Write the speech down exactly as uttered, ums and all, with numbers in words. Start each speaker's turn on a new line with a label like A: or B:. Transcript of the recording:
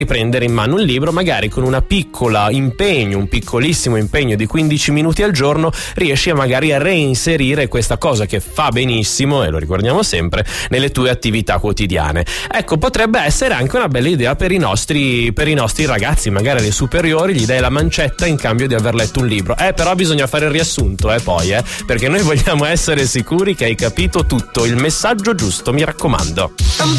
A: prendere in mano un libro, magari con una piccola impegno, un piccolissimo impegno di quindici minuti al giorno, riesci a magari a reinserire questa cosa che fa benissimo, e lo ricordiamo sempre, nelle tue attività quotidiane. Ecco, potrebbe essere anche una bella idea per i nostri per i nostri ragazzi, magari alle superiori gli dai la mancetta in cambio di aver letto un libro. Eh, però bisogna fare il riassunto, eh, poi, eh, perché noi vogliamo essere sicuri che hai capito tutto, il messaggio giusto, mi raccomando.